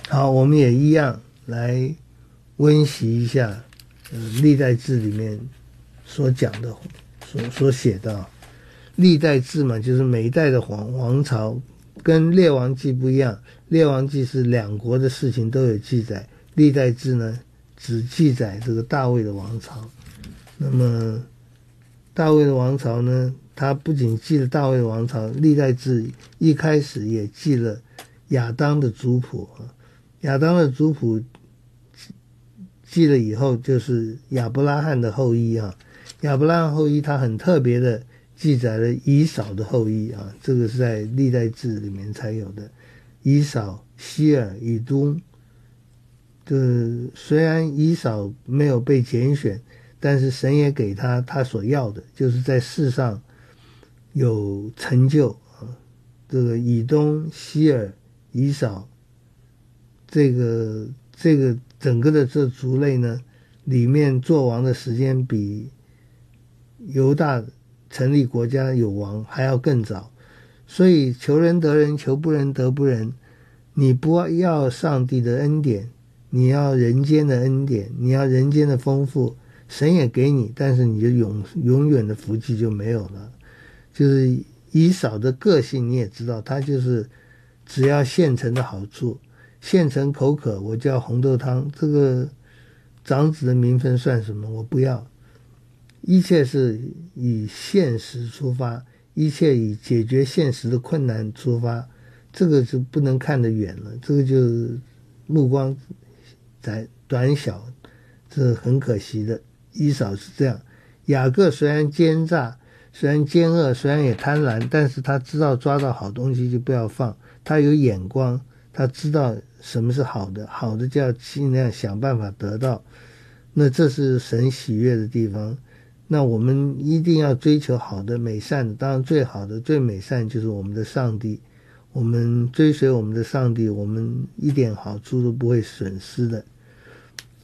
好，我们也一样来温习一下历代志里面所讲的所写的历代志嘛，就是每一代的王朝跟列王记不一样，列王记是两国的事情都有记载，历代志呢只记载这个大卫的王朝。那么大卫的王朝呢，他不仅记了大卫的王朝，历代志一开始也记了亚当的族谱亚当的族谱记了以后，就是亚伯拉罕的后裔亚伯拉罕后裔他很特别的记载了以扫的后裔这个是在历代志里面才有的。以扫、希尔、以东，虽然以扫没有被拣选，但是神也给他所要的，就是在世上有成就这个以东、希尔、以扫，这个整个的这族类呢，里面做王的时间比犹大成立国家有王还要更早。所以求人得人，求不人得不人。你不要上帝的恩典，你要人间的恩典，你要人间的丰富，神也给你，但是你就永远的福气就没有了。就是以扫的个性你也知道，他就是只要现成的好处，现成口渴我就要红豆汤，这个长子的名分算什么？我不要。一切是以现实出发，一切以解决现实的困难出发，这个就不能看得远了，这个就是目光短小，这是很可惜的。以扫是这样，雅各虽然奸诈，虽然奸恶，虽然也贪婪，但是他知道抓到好东西就不要放，他有眼光，他知道什么是好的，好的就要尽量想办法得到，那这是神喜悦的地方。那我们一定要追求好的美善的，当然最好的最美善就是我们的上帝，我们追随我们的上帝，我们一点好处都不会损失的。